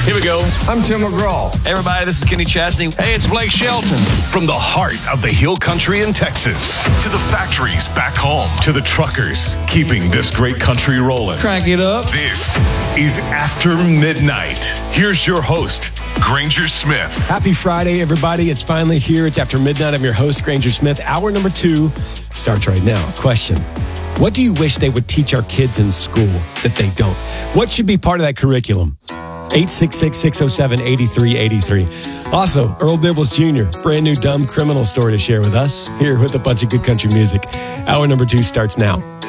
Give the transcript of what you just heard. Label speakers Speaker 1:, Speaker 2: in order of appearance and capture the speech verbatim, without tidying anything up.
Speaker 1: Here we go.
Speaker 2: I'm Tim McGraw.
Speaker 1: Hey, everybody, this is Kenny Chesney.
Speaker 2: Hey, it's Blake Shelton.
Speaker 3: From the heart of the Hill Country in Texas to the factories back home to the truckers keeping this great country rolling.
Speaker 2: Crank it up.
Speaker 3: This is After Midnight. Here's your host, Granger Smith.
Speaker 4: Happy Friday, everybody. It's finally here. It's After Midnight. I'm your host, Granger Smith. Hour number two starts right now. Question: what do you wish they would teach our kids in school that they don't? What should be part of that curriculum? eight six six, six oh seven, eight three eight three. Also, Earl Dibbles Junior, brand new dumb criminal story to share with us here with a bunch of good country music. Hour number two starts now.